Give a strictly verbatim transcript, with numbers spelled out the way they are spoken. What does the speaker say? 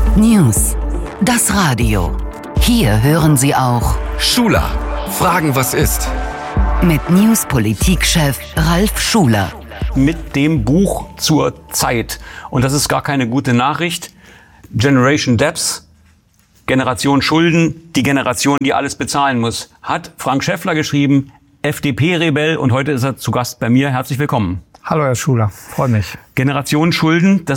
News. Das Radio. Hier hören Sie auch Schuler. Fragen, was ist? Mit News-Politik-Chef Ralf Schuler. Mit dem Buch zur Zeit. Und das ist gar keine gute Nachricht. Generation Debts, Generation Schulden, die Generation, die alles bezahlen muss, hat Frank Schäffler geschrieben, F D P-Rebell, und heute ist er zu Gast bei mir. Herzlich willkommen. Hallo Herr Schuler, freue mich. Generation Schulden, das